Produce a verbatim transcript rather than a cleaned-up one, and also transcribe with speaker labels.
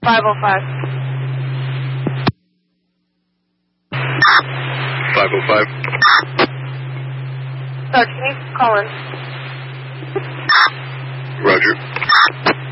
Speaker 1: five oh five.
Speaker 2: five oh five.
Speaker 1: Sergeant, can you call in?
Speaker 2: Roger.